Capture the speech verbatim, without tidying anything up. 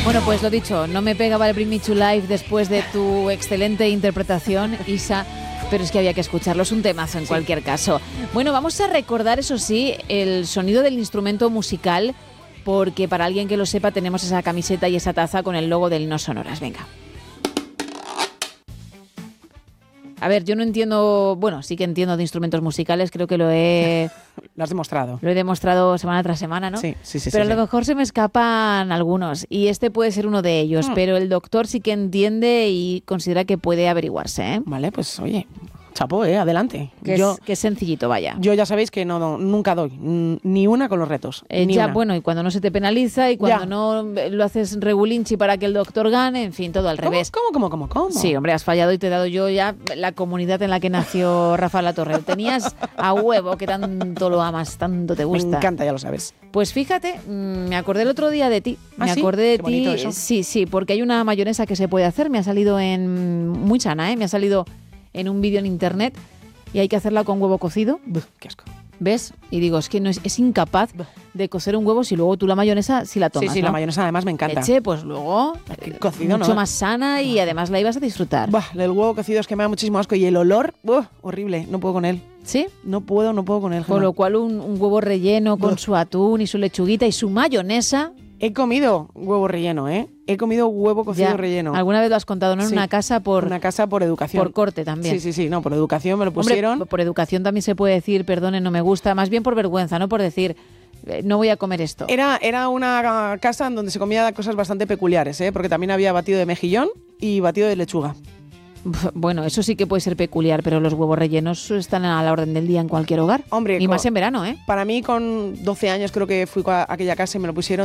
Bueno, pues lo dicho, no me pegaba el Bring Me to Life después de tu excelente interpretación, Isa, pero es que había que escucharlo, es un temazo en sí. cualquier caso. Bueno, vamos a recordar, eso sí, el sonido del instrumento musical, porque para alguien que lo sepa tenemos esa camiseta y esa taza con el logo del No Sonoras. Venga. A ver, yo no entiendo, bueno, sí que entiendo de instrumentos musicales, creo que lo he... Lo has demostrado. Lo he demostrado semana tras semana, ¿no? Sí, sí, sí. Pero sí, a lo sí. mejor se me escapan algunos y este puede ser uno de ellos, hmm. pero el doctor sí que entiende y considera que puede averiguarse, ¿eh? Vale, pues oye... Chapo, eh, adelante. Que, yo, es, que es sencillito, vaya. Yo ya sabéis que no, no nunca doy ni una con los retos. Eh, ni ya, una. bueno, y cuando no se te penaliza y cuando ya. no lo haces regulinchi para que el doctor gane, en fin, todo al ¿Cómo, revés. ¿Cómo, cómo, cómo, cómo? Sí, hombre, has fallado y te he dado yo ya la comunidad en la que nació Rafa Latorre. Tenías a huevo, que tanto lo amas, tanto te gusta. Me encanta, ya lo sabes. Pues fíjate, me acordé el otro día de ti. ¿Ah, me sí? acordé de Qué ti. bonito eso. Sí, sí, porque hay una mayonesa que se puede hacer. Me ha salido en muy sana, ¿eh? Me ha salido en un vídeo en internet. Y hay que hacerla con huevo cocido. Buh, qué asco. ¿Ves? Y digo, es que no es, es incapaz de cocer un huevo si luego tú la mayonesa sí la tomas, Sí, sí, ¿no? la mayonesa además me encanta. Leche, pues luego cocido, mucho ¿no? más sana y además la ibas a disfrutar. Bah, el huevo cocido es que me da muchísimo asco y el olor, buh, horrible, no puedo con él. ¿Sí? No puedo, no puedo con él. Con Gemma. lo cual un, un huevo relleno con Buh. su atún y su lechuguita y su mayonesa. He comido huevo relleno, ¿eh? He comido huevo cocido Ya, relleno. Alguna vez lo has contado, ¿no? En Sí, una casa por... Una casa por educación. Por corte también. Sí, sí, sí, no, por educación me lo pusieron. Hombre, por educación también se puede decir, perdone, no me gusta, más bien por vergüenza, no por decir, eh, no voy a comer esto. Era, era una casa en donde se comía cosas bastante peculiares, ¿eh? Porque también había batido de mejillón y batido de lechuga. Bueno, eso sí que puede ser peculiar, pero los huevos rellenos están a la orden del día en cualquier hogar. Hombre, y con, más en verano, ¿eh? Para mí, con doce años creo que fui a aquella casa y me lo pusieron.